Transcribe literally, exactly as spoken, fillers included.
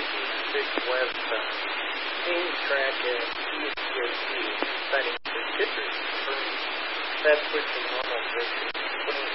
six west uh, Ames track at E S P S C, citing the citrus, confirms that switch from normal to